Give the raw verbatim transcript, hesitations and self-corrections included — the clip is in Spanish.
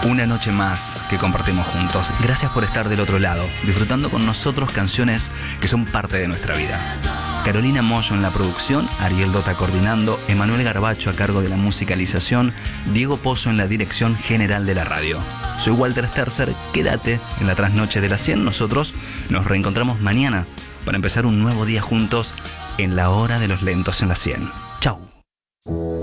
Una noche más que compartimos juntos. Gracias por estar del otro lado, disfrutando con nosotros canciones que son parte de nuestra vida. Carolina Moyo en la producción, Ariel Dota coordinando, Emanuel Garbacho a cargo de la musicalización, Diego Pozo en la dirección general de la radio. Soy Walter Sterzer, quédate en la trasnoche de las cien. Nosotros nos reencontramos mañana para empezar un nuevo día juntos en la hora de los lentos en la cien.